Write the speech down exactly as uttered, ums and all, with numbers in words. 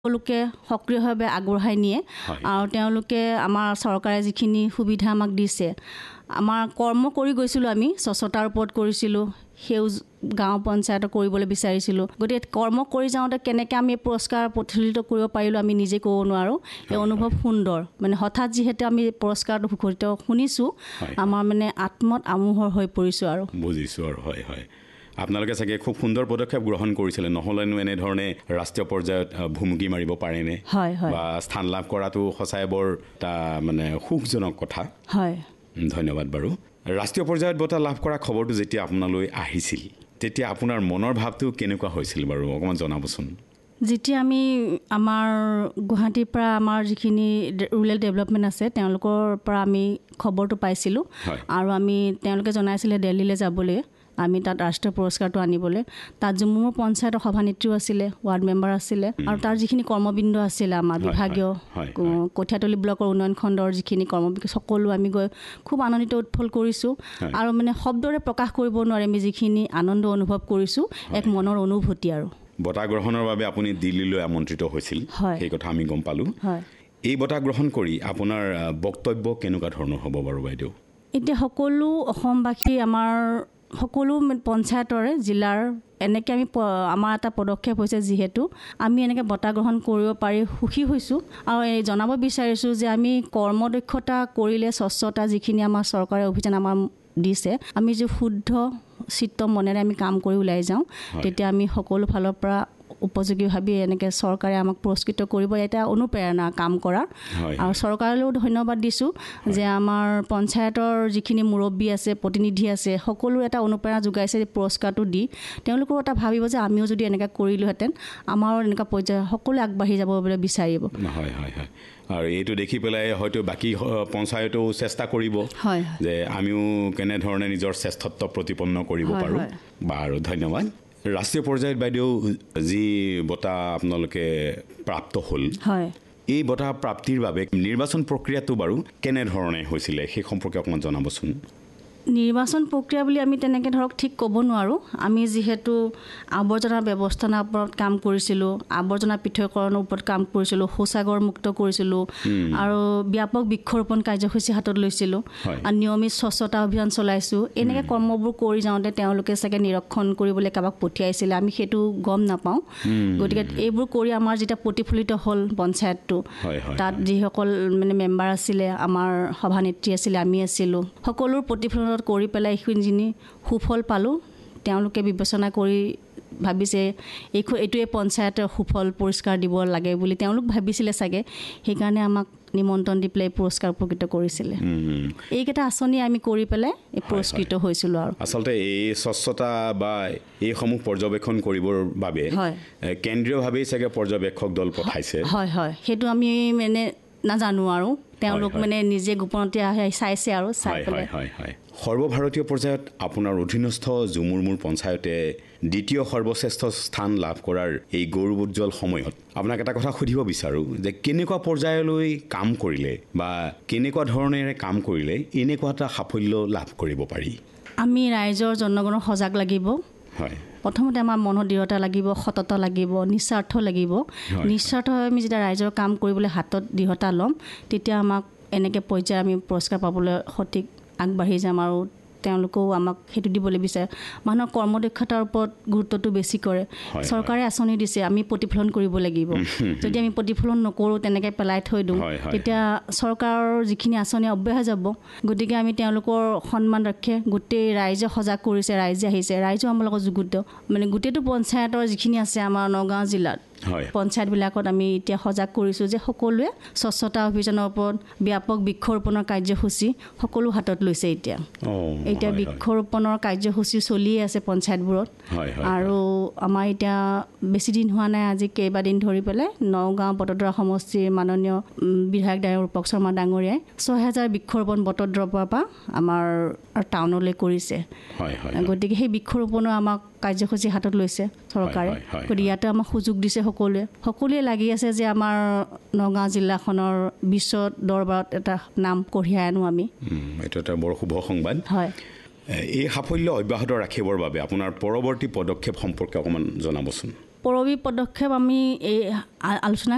লোকে সক্ৰিয়ভাৱে আগবঢ়াই নিয়ে আৰু তেওঁলোকে আমাৰ চৰকাৰে যিখিনি সুবিধা আমাক দিছে আমাৰ কৰ্ম কৰি গৈছিলোঁ আমি স্বচ্ছতাৰ ওপৰত কৰিছিলোঁ সেউজ গাঁও পঞ্চায়ত কৰিবলৈ বিচাৰিছিলোঁ গতিকে কৰ্ম কৰি যাওঁতে কেনেকৈ আমি পুৰস্কাৰ প্ৰতিফলিত কৰিব পাৰিলোঁ আমি নিজে ক'ব নোৱাৰোঁ এই অনুভৱ সুন্দৰ মানে হঠাৎ যিহেতু আমি পুৰস্কাৰটো ঘোষিত শুনিছোঁ আমাৰ মানে আত্মত আমোহৰ হৈ পৰিছোঁ আৰু বুজিছোঁ আৰু হয় হয় আপোনালোকে চাগে খুব সুন্দৰ পদক্ষেপ গ্ৰহণ কৰিছিলে নহ'লেনো এনেধৰণে ৰাষ্ট্ৰীয় পৰ্যায়ত ভুমুকি মাৰিব পাৰেনে হয় হয় বা স্থান লাভ কৰাটো সঁচাই বৰ এটা মানে সুখজনক কথা হয় ধন্যবাদ বাৰু ৰাষ্ট্ৰীয় পৰ্যায়ত বঁটা লাভ কৰা খবৰটো যেতিয়া আপোনালৈ আহিছিল তেতিয়া আপোনাৰ মনৰ ভাৱটো কেনেকুৱা হৈছিল বাৰু অকণমান জনাবচোন যেতিয়া আমি আমাৰ গুৱাহাটীৰ পৰা আমাৰ যিখিনি ৰুৰেল ডেভেলপমেণ্ট আছে তেওঁলোকৰ পৰা আমি খবৰটো পাইছিলোঁ আৰু আমি তেওঁলোকে জনাইছিলে দিল্লীলৈ যাবলৈ আমি তাত ৰাষ্ট্ৰীয় পুৰস্কাৰটো আনিবলৈ তাত মোৰ পঞ্চায়তৰ সভানেত্ৰীও আছিলে ৱাৰ্ড মেম্বাৰ আছিলে আৰু তাৰ যিখিনি কৰ্মবৃন্দ আছিলে আমাৰ বিভাগীয় কঠীয়াতলী ব্লকৰ উন্নয়ন খণ্ডৰ যিখিনি কৰ্মবৃন্দ সকলো আমি গৈ খুব আনন্দিত উৎফুল্ল কৰিছোঁ আৰু মানে শব্দৰে প্ৰকাশ কৰিব নোৱাৰি আমি যিখিনি আনন্দ অনুভৱ কৰিছোঁ এক মনৰ অনুভূতি আৰু বঁটা গ্ৰহণৰ বাবে আপুনি দিল্লীলৈ আমন্ত্ৰিত হৈছিল সেই কথা আমি গম পালোঁ এই বঁটা গ্ৰহণ কৰি আপোনাৰ বক্তব্য কেনেকুৱা ধৰণৰ হ'ব বাৰু বাইদেউ এতিয়া সকলো অসমবাসী আমাৰ সকলো পঞ্চায়তৰে জিলাৰ এনেকৈ আমি আমাৰ এটা পদক্ষেপ হৈছে যিহেতু আমি এনেকৈ বঁটা গ্ৰহণ কৰিব পাৰি সুখী হৈছোঁ আৰু এই জনাব বিচাৰিছোঁ যে আমি কৰ্মদক্ষতা কৰিলে স্বচ্ছতা যিখিনি আমাৰ চৰকাৰে অভিযান আমাৰ দিছে আমি যে শুদ্ধ চিত্ত মনেৰে আমি কাম কৰি ওলাই যাওঁ তেতিয়া আমি সকলো ফালৰ পৰা উপযোগীভাৱে এনেকৈ চৰকাৰে আমাক পুৰস্কৃত কৰিব এটা অনুপ্ৰেৰণা কাম কৰাৰ আৰু চৰকাৰলৈও ধন্যবাদ দিছোঁ যে আমাৰ পঞ্চায়তৰ যিখিনি মুৰব্বী আছে প্ৰতিনিধি আছে সকলো এটা অনুপ্ৰেৰণা যোগাইছে পুৰস্কাৰটো দি তেওঁলোকেও এটা ভাবিব যে আমিও যদি এনেকৈ কৰিলোহেঁতেন আমাৰো এনেকুৱা পৰ্যায় সকলোৱে আগবাঢ়ি যাব বুলি বিচাৰিব হয় হয় হয় আৰু এইটো দেখি পেলাই হয়তো বাকী পঞ্চায়তেও চেষ্টা কৰিব যে আমিও কেনেধৰণে নিজৰ শ্ৰেষ্ঠত্ব প্ৰতিপন্ন কৰিব পাৰোঁ বাৰু ধন্যবাদ ৰাষ্ট্ৰীয় পৰ্যায়ত বাইদেউ যি বঁটা আপোনালোকে প্ৰাপ্ত হ'ল এই বঁটা প্ৰাপ্তিৰ বাবে নিৰ্বাচন প্ৰক্ৰিয়াটো বাৰু কেনেধৰণে হৈছিলে সেই সম্পৰ্কে অকণমান জনাবচোন নিৰ্বাচন প্ৰক্ৰিয়া বুলি আমি তেনেকৈ ধৰক ঠিক ক'ব নোৱাৰোঁ আমি যিহেতু আৱৰ্জনা ব্যৱস্থাপনাৰ ওপৰত কাম কৰিছিলোঁ আৱৰ্জনা পৃথকীকৰণৰ ওপৰত কাম কৰিছিলোঁ শৌচাগাৰ মুক্ত কৰিছিলোঁ আৰু ব্যাপক বৃক্ষৰোপণ কাৰ্যসূচী হাতত লৈছিলোঁ আৰু নিয়মিত স্বচ্ছতা অভিযান চলাইছোঁ এনেকৈ কৰ্মবোৰ কৰি যাওঁতে তেওঁলোকে চাগে নিৰীক্ষণ কৰিবলৈ কাৰোবাক পঠিয়াইছিলে আমি সেইটো গম নাপাওঁ গতিকে এইবোৰ কৰি আমাৰ যেতিয়া প্ৰতিফলিত হ'ল পঞ্চায়তটো তাত যিসকল মানে মেম্বাৰ আছিলে আমাৰ সভানেত্ৰী আছিলে আমি আছিলোঁ সকলোৰ প্ৰতিফলন কৰি পেলাই এইখিনি সুফল পালোঁ তেওঁলোকে বিবেচনা কৰি ভাবিছে এই এইটোৱে পঞ্চায়তৰ সুফল পুৰস্কাৰ দিব লাগে বুলি তেওঁলোক ভাবিছিলে চাগে সেইকাৰণে আমাক নিমন্ত্ৰণ দি পেলাই পুৰস্কাৰ উপকৃত কৰিছিলে এইকেইটা আঁচনি আমি কৰি পেলাই পুৰস্কৃত হৈছিলোঁ আৰু আচলতে এই স্বচ্ছতা বা এইসমূহ পৰ্যবেক্ষণ কৰিবৰ বাবে কেন্দ্ৰীয়ভাৱেই চাগে পৰ্যবেক্ষক দল পঠাইছে হয় হয় সেইটো আমি মানে নাজানো আৰু তেওঁলোক মানে নিজে গোপনতে চাইছে আৰু চাই পেলাই সৰ্বভাৰতীয় পৰ্যায়ত আপোনাৰ অধীনস্থ ঝুমুৰমুৰ পঞ্চায়তে দ্বিতীয় সৰ্বশ্ৰেষ্ঠ স্থান লাভ কৰাৰ এই গৌৰৱোজ্জ্বল সময়ত আপোনাক এটা কথা সুধিব বিচাৰোঁ যে কেনেকুৱা পৰ্যায়লৈ কাম কৰিলে বা কেনেকুৱা ধৰণেৰে কাম কৰিলে এনেকুৱা এটা সাফল্য লাভ কৰিব পাৰি আমি ৰাইজৰ জনগণৰ সজাগ লাগিব হয় প্ৰথমতে আমাৰ মনৰ দৃঢ়তা লাগিব সততা লাগিব নিস্বাৰ্থ লাগিব নিস্বাৰ্থভাৱে আমি যেতিয়া ৰাইজৰ কাম কৰিবলৈ হাতত দৃঢ়তা ল'ম তেতিয়া আমাক এনেকৈ পৰ্যায় আমি পুৰস্কাৰ পাবলৈ সঠিক আগবাঢ়ি যাম আৰু তেওঁলোকেও আমাক সেইটো দিবলৈ বিচাৰে মানুহৰ কৰ্মদক্ষতাৰ ওপৰত গুৰুত্বটো বেছি কৰে চৰকাৰে আঁচনি দিছে আমি প্ৰতিফলন কৰিব লাগিব যদি আমি প্ৰতিফলন নকৰোঁ তেনেকৈ পেলাই থৈ দিওঁ তেতিয়া চৰকাৰৰ যিখিনি আঁচনি অব্যাহত যাব গতিকে আমি তেওঁলোকৰ সন্মান ৰক্ষে গোটেই ৰাইজে সজাগ কৰিছে ৰাইজে আহিছে ৰাইজেও আমাৰ লগত যুগুত মানে গোটেইটো পঞ্চায়তৰ যিখিনি আছে আমাৰ নগাঁও জিলাত পঞ্চায়তবিলাকত আমি এতিয়া সজাগ কৰিছোঁ যে সকলোৱে স্বচ্ছতা অভিযানৰ ওপৰত ব্যাপক বৃক্ষৰোপণৰ কাৰ্যসূচী সকলো হাতত লৈছে এতিয়া এতিয়া বৃক্ষৰোপণৰ কাৰ্যসূচী চলিয়ে আছে পঞ্চায়তবোৰত আৰু আমাৰ এতিয়া বেছি দিন হোৱা নাই আজি কেইবাদিন ধৰি পেলাই নগাঁও বটদ্ৰৱা সমষ্টিৰ মাননীয় বিধায়ক ডাঙৰীয়া ৰূপক শৰ্মা ডাঙৰীয়াই ছয় হাজাৰ বৃক্ষৰোপণ বটদ্ৰৱাৰ পৰা আমাৰ টাউনলৈ কৰিছে গতিকে সেই বৃক্ষৰোপণৰ আমাক কাৰ্যসূচী হাতত লৈছে চৰকাৰে গতিকে ইয়াতে আমাক সুযোগ দিছে সকলোৱে সকলোৱে লাগি আছে যে আমাৰ নগাঁও জিলাখনৰ বিশ্ব দৰবাৰত এটা নাম কঢ়িয়াই আনো আমি এইটো এটা বৰ শুভ সংবাদ হয় এই সাফল্য অব্যাহত ৰাখিবৰ বাবে আপোনাৰ পৰৱৰ্তী পদক্ষেপ সম্পৰ্কে অকণমান জনাবচোন পৰৱৰ্তী পদক্ষেপ আমি এই আলোচনা